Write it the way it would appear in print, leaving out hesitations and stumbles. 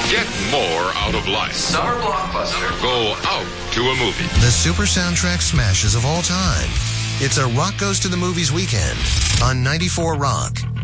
Get more out of life. Summer blockbuster. Go out to a movie. The super soundtrack smashes of all time. It's a Rock Goes to the Movies weekend on 94 Rock.